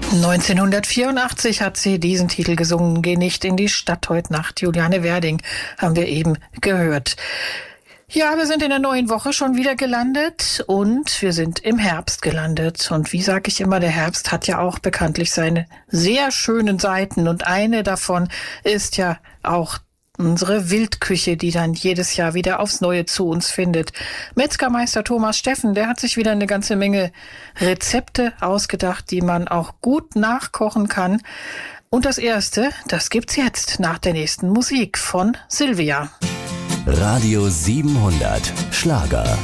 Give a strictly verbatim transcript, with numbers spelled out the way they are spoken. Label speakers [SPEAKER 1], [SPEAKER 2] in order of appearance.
[SPEAKER 1] neunzehnhundertvierundachtzig hat sie diesen Titel gesungen. Geh nicht in die Stadt heute Nacht. Juliane Werding haben wir eben gehört. Ja, wir sind in der neuen Woche schon wieder gelandet und wir sind im Herbst gelandet. Und wie sage ich immer, der Herbst hat ja auch bekanntlich seine sehr schönen Seiten. Und eine davon ist ja auch unsere Wildküche, die dann jedes Jahr wieder aufs Neue zu uns findet. Metzgermeister Thomas Steffen, der hat sich wieder eine ganze Menge Rezepte ausgedacht, die man auch gut nachkochen kann. Und das erste, das gibt's jetzt nach der nächsten Musik von Silvia.
[SPEAKER 2] Radio siebenhundert Schlager.